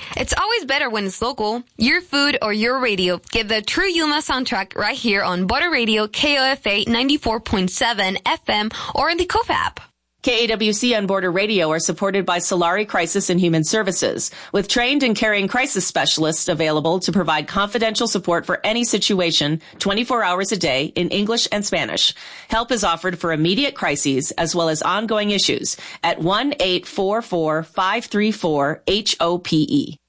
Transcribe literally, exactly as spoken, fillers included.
It's always better when it's local. Your food or your radio. Get the True Yuma soundtrack right here on Butter Radio, K O F A ninety-four point seven F M, or in the K O F app. K A W C and Border Radio are supported by Solari Crisis and Human Services, with trained and caring crisis specialists available to provide confidential support for any situation twenty-four hours a day in English and Spanish. Help is offered for immediate crises as well as ongoing issues at one eight four four, five three four, H O P E.